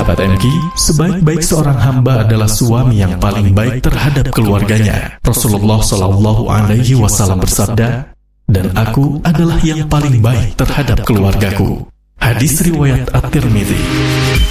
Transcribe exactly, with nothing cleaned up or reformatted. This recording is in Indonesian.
sahabat M Q, sebaik-baik seorang hamba adalah suami yang paling baik terhadap keluarganya. Rasulullah shallallahu alaihi wasallam bersabda, "Dan aku adalah yang paling baik terhadap keluargaku." Hadis riwayat At-Tirmidzi.